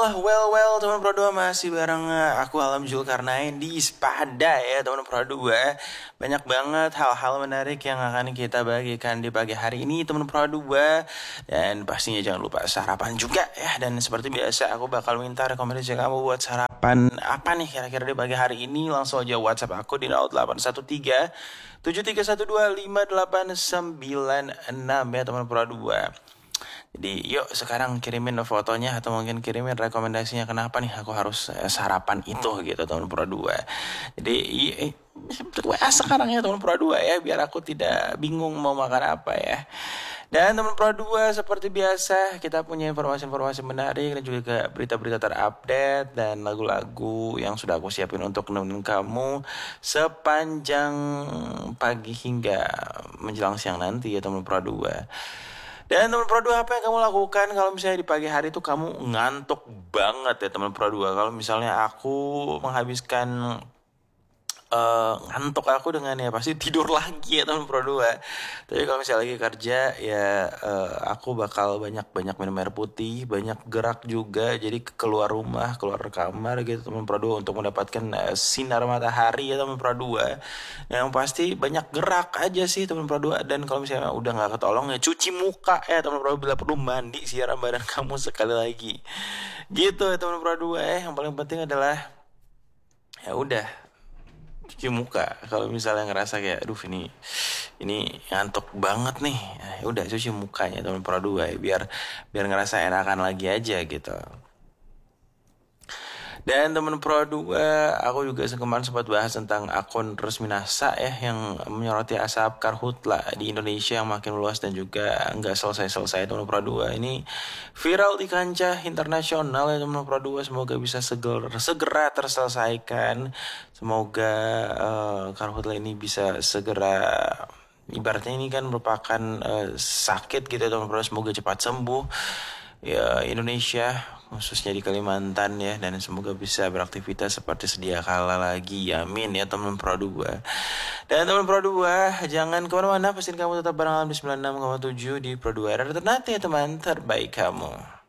Well, teman Pro 2 masih bareng aku Alam Zulkarnain di Spada ya teman Pro 2. Banyak banget hal-hal menarik yang akan kita bagikan di pagi hari ini teman Pro 2. Dan pastinya jangan lupa sarapan juga ya. Dan seperti biasa aku bakal minta rekomendasi kamu buat sarapan apa nih kira-kira di pagi hari ini. Langsung aja WhatsApp aku di 0813 7312 5896 ya teman Pro 2. Jadi yuk sekarang kirimin fotonya atau mungkin kirimin rekomendasinya kenapa nih aku harus sarapan itu gitu teman Pro 2. Jadi WA sekarang ya teman Pro 2 ya biar aku tidak bingung mau makan apa ya. Dan teman Pro 2 seperti biasa kita punya informasi-informasi menarik dan juga berita-berita terupdate dan lagu-lagu yang sudah aku siapin untuk nemenin kamu sepanjang pagi hingga menjelang siang nanti ya teman Pro 2. Dan teman Pro 2 apa yang kamu lakukan kalau misalnya di pagi hari itu kamu ngantuk banget ya teman Pro 2. Kalau misalnya aku menghabiskan ngantuk aku dengan ya pasti tidur lagi ya teman Pro 2. Tapi kalau misalnya lagi kerja ya aku bakal banyak minum air putih, banyak gerak juga. Jadi keluar rumah, keluar kamar gitu teman Pro 2 untuk mendapatkan sinar matahari ya teman Pro 2. Yang pasti banyak gerak aja sih teman Pro 2. Dan kalau misalnya udah nggak ketolong ya cuci muka ya teman Pro 2, bila perlu mandi siaran badan kamu sekali lagi. Gitu ya teman Pro 2 ya. Yang paling penting adalah ya udah cuci muka. Kalau misalnya ngerasa kayak aduh ini ngantuk banget nih, ya udah cuci mukanya teman Pro 2 ya, biar ngerasa enakan lagi aja gitu. Dan teman Pro 2, aku juga kemarin sempat bahas tentang akun resmi NASA ya yang menyoroti asap karhutla di Indonesia yang makin luas dan juga nggak selesai-selesai teman Pro 2. Ini viral di kancah internasional ya teman Pro 2. Semoga bisa segera terselesaikan. Semoga karhutla ini bisa segera, ibaratnya ini kan merupakan sakit gitu teman Pro 2. Semoga cepat sembuh ya Indonesia, khususnya di Kalimantan ya, dan semoga bisa beraktivitas seperti sedia kala lagi, amin ya teman Pro 2. Dan teman Pro 2 jangan kemana-mana, pastiin kamu tetap bareng Alam di 96,7 di Pro 2 Ternate ya teman terbaik kamu.